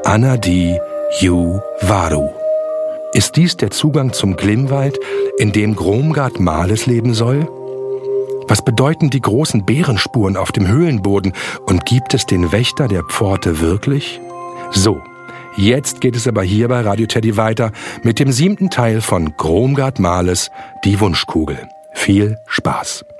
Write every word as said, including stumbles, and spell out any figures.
Anadi Yu Waru. Ist dies der Zugang zum Glimwald, in dem Gromgard Males leben soll? Was bedeuten die großen Bärenspuren auf dem Höhlenboden und gibt es den Wächter der Pforte wirklich? So, jetzt geht es aber hier bei Radio Teddy weiter mit dem siebten Teil von Gromgard Males Die Wunschkugel. Viel Spaß!